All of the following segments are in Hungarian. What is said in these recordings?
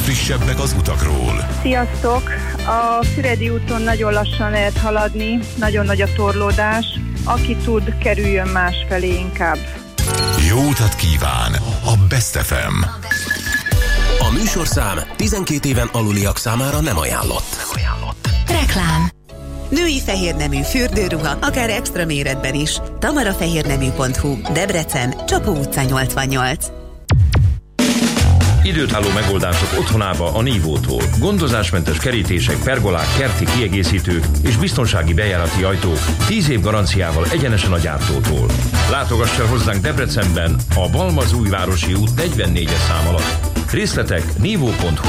legfrissebbek az utakról. Sziasztok! A Füredi úton nagyon lassan lehet haladni, nagyon nagy a torlódás. Aki tud, kerüljön másfelé inkább. Jó utat kíván a Best FM. A műsorszám 12 éven aluliak számára nem ajánlott. Reklám. Női fehérnemű fürdőruha, akár extra méretben is. tamarafehérnemű.hu, Debrecen, Csapó utca 88. Időtálló megoldások otthonába a Nívótól. Gondozásmentes kerítések, pergolák, kerti kiegészítők és biztonsági bejárati ajtók 10 év garanciával egyenesen a gyártótól. Látogass el hozzánk Debrecenben a Balmazújvárosi út 44-es szám alatt. Részletek nívó.hu.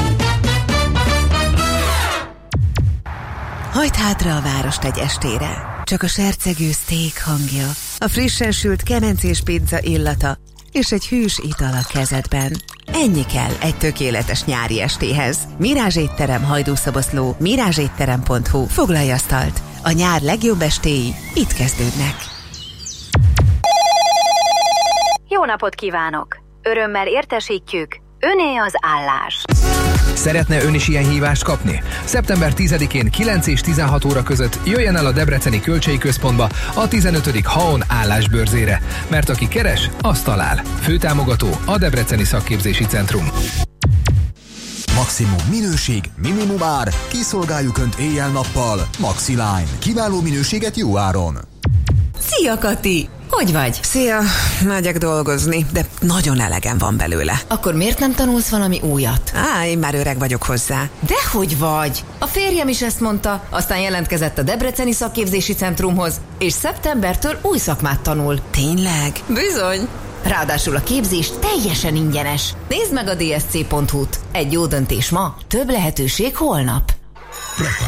Hajdd hátra a várost egy estére. Csak a sercegő steak hangja, a frissen sült kemencés pizza illata és egy hűs ital a kezedben. Ennyi kell egy tökéletes nyári estéhez. Mirázs étterem, Hajdúszoboszló, mirázsétterem.hu. Foglalj asztalt. A nyár legjobb estéi itt kezdődnek. Jó napot kívánok! Örömmel értesítjük, öné az állás. Szeretne ön is ilyen hívást kapni? Szeptember 10-én 9 és 16 óra között jöjjen el a Debreceni Kölcsei Központba a 15. Haon állásbörzére, mert aki keres, azt talál. Főtámogató a Debreceni Szakképzési Centrum. Maximum minőség, minimum ár, kiszolgáljuk Önt éjjel-nappal. Maxiline. Kiváló minőséget jó áron. Szia, Kati! Hogy vagy? Szia, megyek dolgozni, de nagyon elegem van belőle. Akkor miért nem tanulsz valami újat? Én már öreg vagyok hozzá. Dehogy vagy! A férjem is ezt mondta, aztán jelentkezett a Debreceni Szakképzési Centrumhoz, és szeptembertől új szakmát tanul. Tényleg? Bizony! Ráadásul a képzés teljesen ingyenes. Nézd meg a dsc.hu-t. Egy jó döntés ma, több lehetőség holnap.